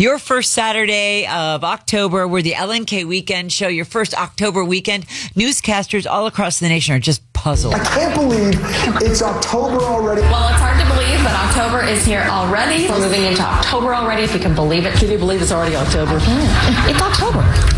Your first Saturday of October, we're the LNK Weekend Show, your first October weekend. Newscasters all across the nation are just puzzled. I can't believe it's October already. Well, it's hard to believe, but October is here already. We're moving into October already, if you can believe it. Can you believe it's already October? It's October.